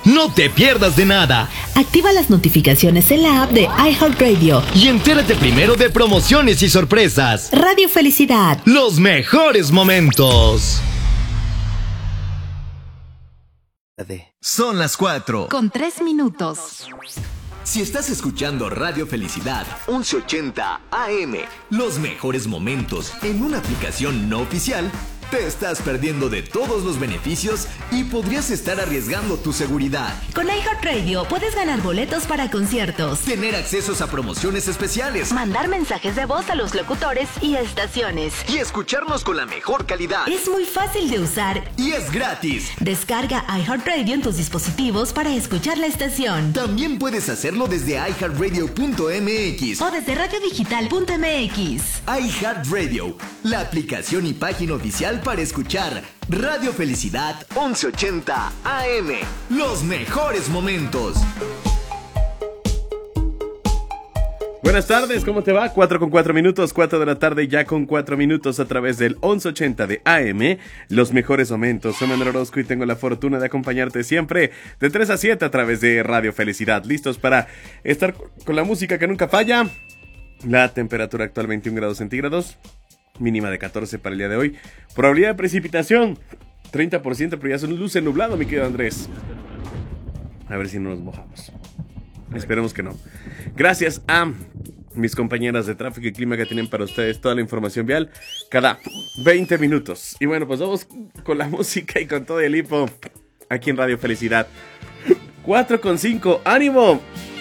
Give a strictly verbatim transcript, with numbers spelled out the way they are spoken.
No te pierdas de nada. Activa las notificaciones en la app de iHeartRadio y entérate primero de promociones y sorpresas. Radio Felicidad. Los mejores momentos. Son las cuatro. Con tres minutos. Si estás escuchando Radio Felicidad once ochenta A M, los mejores momentos en una aplicación no oficial, te estás perdiendo de todos los beneficios y podrías estar arriesgando tu seguridad. Con iHeartRadio puedes ganar boletos para conciertos, tener accesos a promociones especiales, mandar mensajes de voz a los locutores y estaciones y escucharnos con la mejor calidad. Es muy fácil de usar y es gratis. Descarga iHeartRadio en tus dispositivos para escuchar la estación. También puedes hacerlo desde i heart radio punto m x o desde radio digital punto m x. iHeartRadio, la aplicación y página oficial para escuchar Radio Felicidad once ochenta A M. Los mejores momentos. Buenas tardes, ¿cómo te va? cuatro con cuatro minutos, cuatro de la tarde ya con cuatro minutos a través del once ochenta de A M. Los mejores momentos. Soy Manuel Orozco y tengo la fortuna de acompañarte siempre de tres a siete a través de Radio Felicidad. Listos para estar con la música que nunca falla. La temperatura actual veintiún grados centígrados. Mínima de catorce para el día de hoy. Probabilidad de precipitación treinta por ciento, pero ya son luce nublado, mi querido Andrés. A ver si no nos mojamos. Esperemos que no. Gracias a mis compañeras de tráfico y clima que tienen para ustedes toda la información vial cada veinte minutos. Y bueno, pues vamos con la música y con todo el hipo aquí en Radio Felicidad. cuatro con cinco, ánimo.